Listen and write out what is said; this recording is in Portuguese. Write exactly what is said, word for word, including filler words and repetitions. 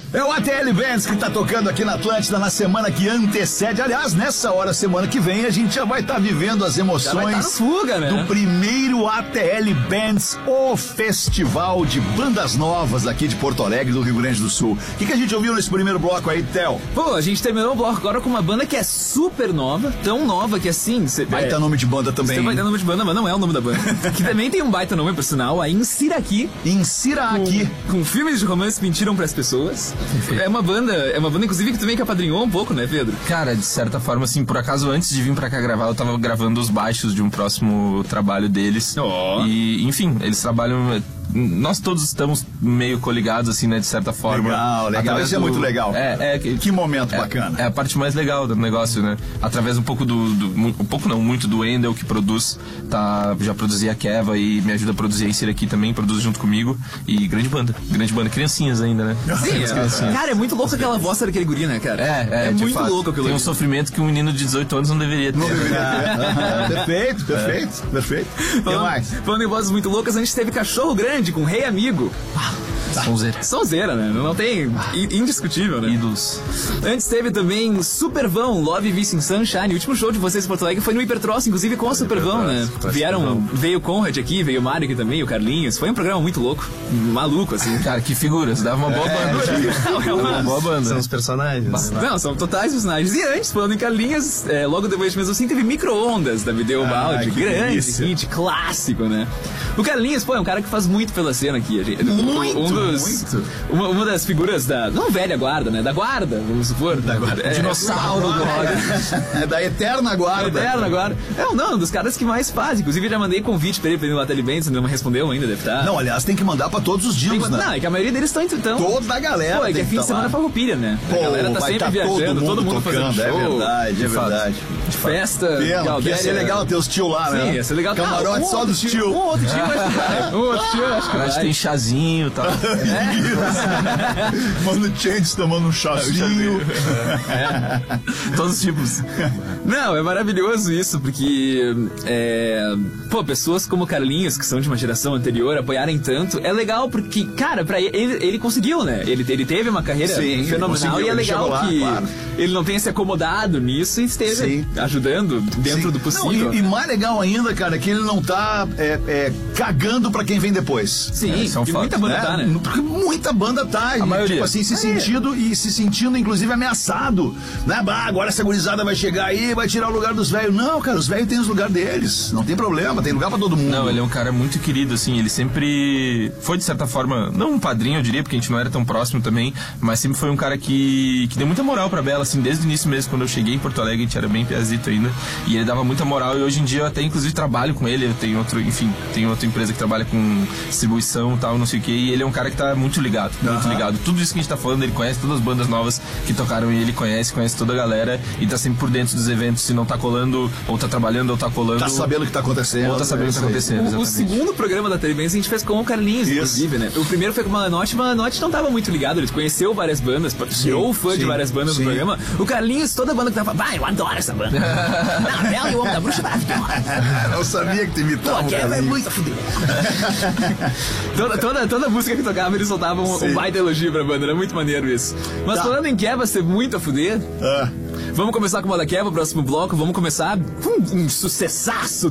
É o A T L Bands que tá tocando aqui na Atlântida na semana que antecede. Aliás, nessa hora, semana que vem, a gente já vai estar tá vivendo as emoções tá no fuga, né? do primeiro A T L Bands, o festival de bandas novas aqui de Porto Alegre, do Rio Grande do Sul. O que, que a gente ouviu nesse primeiro bloco aí, Theo? Pô, a gente terminou o bloco agora com uma banda que é super nova, tão nova que assim... Cê, baita é, nome de banda também. Você vai ter nome de banda, mas não é o nome da banda. Que também tem um baita nome, por sinal, a Insiraki. Insiraki. Com, com filmes de romance que mentiram pras pessoas. É uma banda, é uma banda, inclusive, que também que apadrinhou um pouco, né, Pedro? Cara, de certa forma, assim, por acaso, antes de vir pra cá gravar, eu tava gravando os baixos de um próximo trabalho deles. Oh. E, enfim, eles trabalham... Nós todos estamos meio coligados, assim, né, de certa forma. Legal, legal. Isso do... é muito legal. É, é que, que momento é, bacana. É a parte mais legal do negócio, né? Através um pouco do... do um pouco não, muito do Wendel, que produz. Tá, já produzia a Keva e me ajuda a produzir a Insira aqui também, produz junto comigo. E grande banda. Grande banda. Criancinhas ainda, né? Sim, é. Cara, é muito louco aquela voz daquele guri, né, cara? É, é. É muito fato, louco aquilo. Tem um sofrimento que um menino de dezoito anos não deveria ter. Não deveria. Perfeito, perfeito, é. perfeito. O que mais? Falando em vozes muito loucas, a gente teve Cachorro Grande com Rei Amigo. Ah, tá. Sonzeira. Sonzeira, né? Não tem... Indiscutível, né? Ídolos. Antes teve também Supervão, Love, Vice in Sunshine. O último show de vocês em Porto Alegre foi no Hipertross, inclusive com a Supervão, né? Vieram... Veio o Conrad aqui, veio o Mário aqui também, o Carlinhos. Foi um programa muito louco. Maluco, assim. Cara, que figuras. Dava uma boa é, banda. Não, é uma... uma boa banda. São os personagens. Não, são totais personagens. E antes, falando em Carlinhos, é, logo depois mesmo assim, teve Micro-ondas da Video Balde. Ah, grande delícia. Hit, clássico, né? O Carlinhos, pô, é um cara que faz muito pela cena aqui. Gente. Muito, um dos, muito. Uma, uma das figuras da... Não velha guarda, né? Da guarda, vamos supor. Da guarda. É, dinossauro do rock. É da eterna guarda. Da eterna guarda. É, não, um dos caras que mais faz. Inclusive, já mandei convite pra ele pra ir no Ateli Bands, não me respondeu ainda, deve estar. Não, aliás, tem que mandar pra todos os dias, né? Não, é que a maioria deles estão então. Toda a galera. Pô, é que é fim de semana farroupilha, né? Pô, a galera tá sempre tá viajando, todo mundo, todo mundo tocando, fazendo show. É verdade, é verdade. De festa. Pena, ia ser legal ter os tio lá, né? Sim, ia ser legal. Camarote ah, um só dos tio. Um outro tio vai. Um outro tio, acho que vai. A gente tem chazinho e tal. É. Mano, Change tomando um chazinho. É. Todos os tipos. Não, é maravilhoso isso, porque é, pô, pessoas como Carlinhos, que são de uma geração anterior, apoiarem tanto, é legal porque, cara, pra ele, ele, ele conseguiu, né? Ele, ele teve uma carreira Sim, fenomenal e é legal lá, que claro. ele não tenha se acomodado nisso e esteja Sim. ajudando dentro Sim. do possível. Não, e, e mais legal ainda, cara, que ele não tá é, é, cagando pra quem vem depois. Sim, é, são muita banda né? tá, né? Porque muita banda tá. A e, maioria. Tipo assim, se sentindo e se sentindo, inclusive, ameaçado. Né? Bah, agora essa gurizada vai chegar aí, vai tirar o lugar dos velhos. Não, cara, os velhos têm os lugares deles. Não tem problema, tem lugar pra todo mundo. Não, ele é um cara muito querido, assim, ele sempre foi, de certa forma, não um padrinho, eu diria, porque a gente não era tão próximo também, mas sempre foi um cara que, que deu muita moral pra Bela, assim, desde o início mesmo, quando eu cheguei em Porto Alegre, a gente era bem piazito ainda, e ele dava muita moral, e hoje em dia eu até, inclusive, trabalho com ele, eu tenho outro, enfim, tenho outra empresa que trabalha com distribuição e tal, não sei o que, e ele é um cara que tá muito ligado, muito uhum. ligado. Tudo isso que a gente tá falando, ele conhece todas as bandas novas que tocaram e ele conhece, conhece toda a galera, e tá sempre por dentro dos eventos, se não tá colando, ou tá trabalhando, ou tá colando. Tá sabendo o que tá acontecendo. Ou tá sabendo o que tá acontecendo, o, o segundo programa da Ateli Bands a gente fez com o Carlinhos, Isso. inclusive, né? O primeiro foi com o Malanote, o Malanote não tava muito ligado, ele conheceu várias bandas, virou fã sim, de várias bandas sim. no programa. O Carlinhos, toda banda que tava, vai, eu adoro essa banda. Não, ela e o Homem da Bruxa maravilhosa. Eu sabia que te imitava. Pô, é muito a fuder. toda, toda, toda música que tocava, eles soltavam um, um baita elogio pra banda, era muito maneiro isso. Mas tá. falando em Keva ser muito a fuder, ah. vamos começar com uma da Keva, próximo bloco, vamos começar com um sucessaço